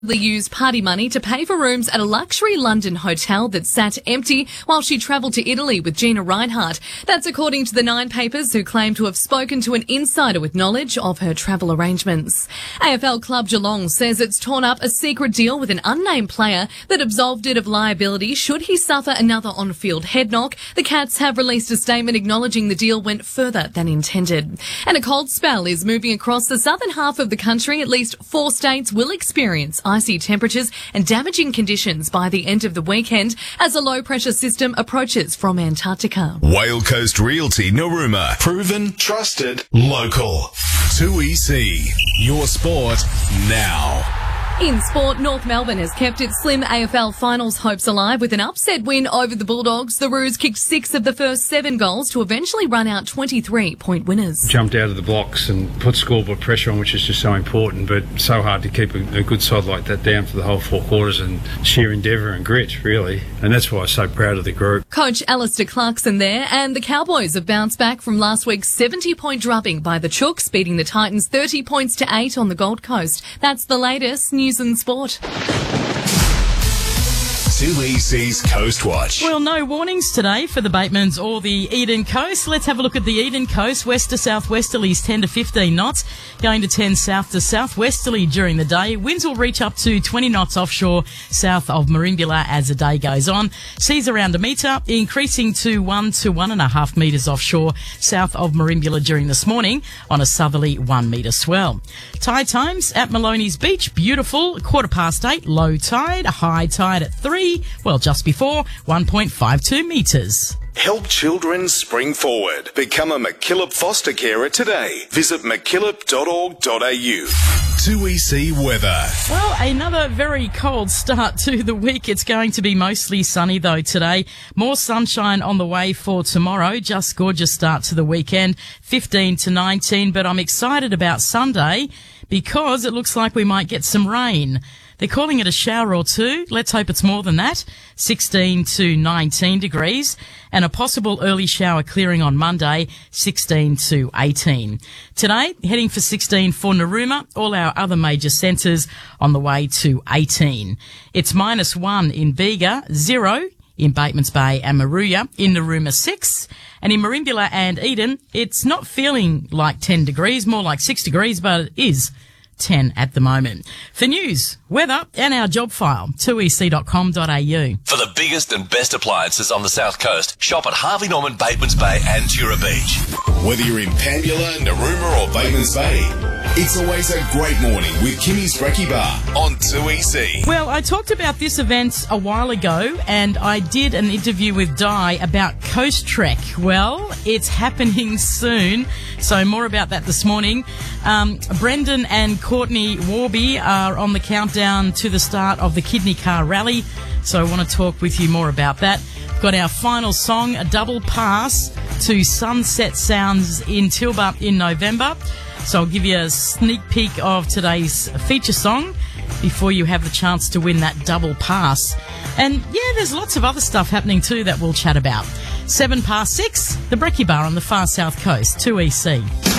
used party money to pay for rooms at a luxury London hotel that sat empty while she travelled to Italy with Gina Rinehart. That's according to the Nine Papers, who claim to have spoken to an insider with knowledge of her travel arrangements. AFL club Geelong says it's torn up a secret deal with an unnamed player that absolved it of liability should he suffer another on-field head knock. The Cats have released a statement acknowledging the deal went further than intended. And a cold spell is moving across the southern half of the country. At least 4 states will experience icy temperatures and damaging conditions by the end of the weekend as a low-pressure system approaches from Antarctica. Whale Coast Realty Narooma. Proven, trusted, local. 2EC. Your sport now. In sport, North Melbourne has kept its slim AFL finals hopes alive with an upset win over the Bulldogs. The Roos kicked 6 of the first 7 goals to eventually run out 23-point winners. Jumped out of the blocks and put scoreboard pressure on, which is just so important, but so hard to keep a good side like that down for the whole 4 quarters, and sheer endeavour and grit, really. And that's why I'm so proud of the group. Coach Alistair Clarkson there, and the Cowboys have bounced back from last week's 70-point drubbing by the Chooks, beating the Titans 30 points to 8 on the Gold Coast. That's the latest news and sport. 2EC's Coast Watch. Well, no warnings today for the Batemans or the Eden Coast. Let's have a look at the Eden Coast. West to southwesterlies 10 to 15 knots, going to 10 south to southwesterly during the day. Winds will reach up to 20 knots offshore south of Merimbula as the day goes on. Seas around 1 metre, increasing to 1 to 1.5 metres offshore south of Merimbula during this morning on a southerly 1 metre swell. Tide times at Maloney's Beach, beautiful, 8:15, low tide, high tide at 3, well, just before 1.52 metres. Help children spring forward. Become a MacKillop foster carer today. Visit mackillop.org.au. 2EC weather. Well, another very cold start to the week. It's going to be mostly sunny though today. More sunshine on the way for tomorrow. Just gorgeous start to the weekend. 15 to 19, but I'm excited about Sunday because it looks like we might get some rain. They're calling it a shower or two. Let's hope it's more than that. 16 to 19 degrees. And a possible early shower clearing on Monday, 16 to 18. Today, heading for 16 for Narooma. All our other major centres on the way to 18. It's -1 in Bega, 0 in Batemans Bay and Moruya. In Narooma, 6. And in Merimbula and Eden, it's not feeling like 10 degrees, more like 6 degrees, but it is 10 at the moment. For news, weather and our job file, 2ec.com.au. For the biggest and best appliances on the South Coast, shop at Harvey Norman, Batemans Bay and Tura Beach. Whether you're in Pambula, Narooma or Batemans Bay, it's always a great morning with Kimmy's Brekkie Bar on 2EC. Well, I talked about this event a while ago and I did an interview with Di about Coast Trek. Well, it's happening soon, so more about that this morning. Brendan and Courtney Warby are on the countdown to the start of the Kidney Car Rally, so I want to talk with you more about that. We've got our final song, a double pass to Sunset Sounds in Tilba in November. So I'll give you a sneak peek of today's feature song before you have the chance to win that double pass. And yeah, there's lots of other stuff happening too that we'll chat about. 6:07, the Brekkie Bar on the far south coast, 2EC.